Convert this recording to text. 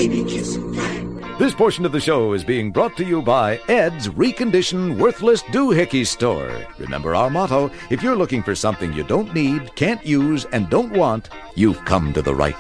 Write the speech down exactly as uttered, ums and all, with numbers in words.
baby kissing time. This portion of the show is being brought to you by Ed's Reconditioned Worthless Doohickey Store. Remember our motto, if you're looking for something you don't need, can't use, and don't want, you've come to the right